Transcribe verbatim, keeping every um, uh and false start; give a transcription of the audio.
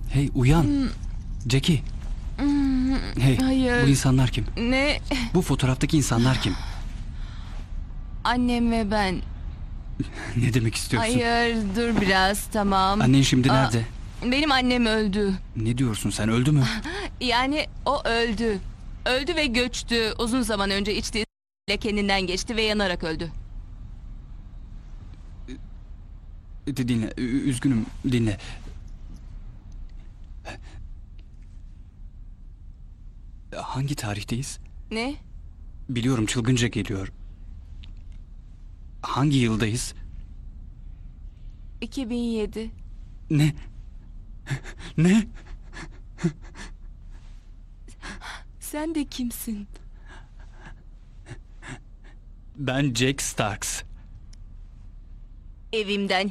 Hey uyan. Jackie. Hey, Hayır. bu insanlar kim? Ne? Bu fotoğraftaki insanlar kim? Annem ve ben. Ne demek istiyorsun? Hayır, dur biraz, tamam. Annen şimdi Aa, nerede? Benim annem öldü. Ne diyorsun sen, öldü mü? Yani o öldü. Öldü ve göçtü. Uzun zaman önce içtiği ile kendinden geçti ve yanarak öldü. D- Dinle, ü- üzgünüm, dinle. Hangi tarihteyiz? Ne? Biliyorum, çılgınca geliyor. Hangi yıldayız? iki bin yedi. Ne? Ne? Sen de kimsin? Ben Jack Starks. Evimden